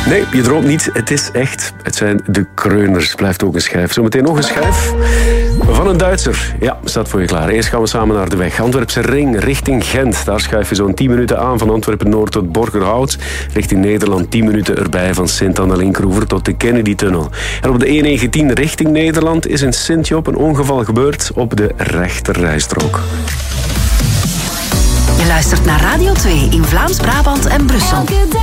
Nee, je droomt niet. Het is echt. Het zijn de Kreuners. Blijft ook een schijf. Zometeen nog een schijf van een Duitser. Ja, staat voor je klaar. Eerst gaan we samen naar de weg. Antwerpse Ring richting Gent. Daar schuif je zo'n 10 minuten aan van Antwerpen-Noord tot Borgerhout. Richting Nederland 10 minuten erbij van Sint-Anna-Linkroever tot de Kennedy-tunnel. En op de E19 richting Nederland is in Sint-Job een ongeval gebeurd op de rechterrijstrook. Je luistert naar Radio 2 in Vlaams-Brabant en Brussel.